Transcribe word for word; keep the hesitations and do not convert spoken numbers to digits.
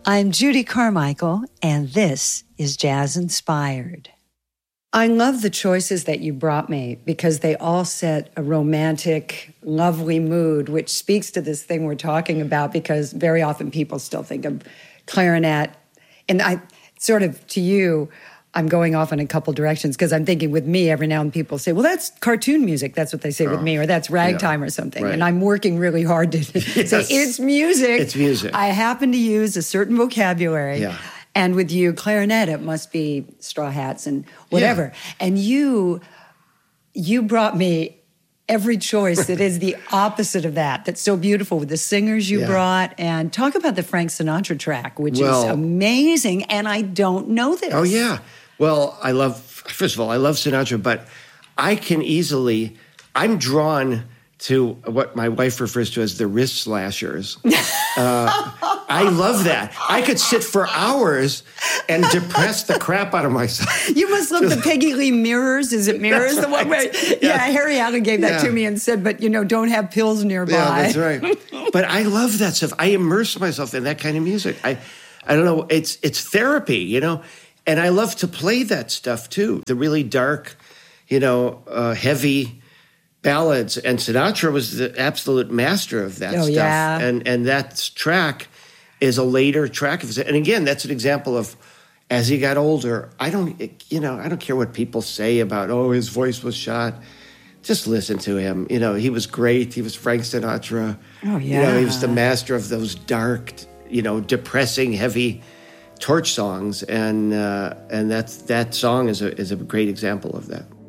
I'm Judy Carmichael, and this is Jazz Inspired. I love the choices that you brought me because they all set a romantic, lovely mood, which speaks to this thing we're talking about, because very often people still think of clarinet. And I sort of, to you, I'm going off in a couple directions because I'm thinking with me, every now and then people say, well, that's cartoon music. That's what they say oh, with me, or that's ragtime yeah, or something. Right. And I'm working really hard to yes. say, it's music. It's music. I happen to use a certain vocabulary. Yeah. And with you, clarinet, it must be straw hats and whatever. Yeah. And you, you brought me every choice that is the opposite of that. That's so beautiful with the singers you yeah. brought. And talk about the Frank Sinatra track, which well, is amazing. And I don't know this. Oh, yeah. Well, I love, first of all, I love Sinatra, but I can easily, I'm drawn to what my wife refers to as the wrist slashers. Uh, I love that. I could sit for hours and depress the crap out of myself. You must love the Peggy Lee mirrors. Is it mirrors? That's the one right. where, yeah. yeah, Harry Allen gave that yeah. to me and said, but, you know, don't have pills nearby. Yeah, that's right. But I love that stuff. I immerse myself in that kind of music. I, I don't know, it's it's therapy, you know? And I love to play that stuff, too. The really dark, you know, uh, heavy ballads. And Sinatra was the absolute master of that oh, stuff. Yeah. And and that track is a later track of his. And again, that's an example of, as he got older, I don't, you know, I don't care what people say about, oh, his voice was shot. Just listen to him. You know, he was great. He was Frank Sinatra. Oh, yeah. You know, he was the master of those dark, you know, depressing, heavy torch songs, and uh, and that's that song is a is a great example of that.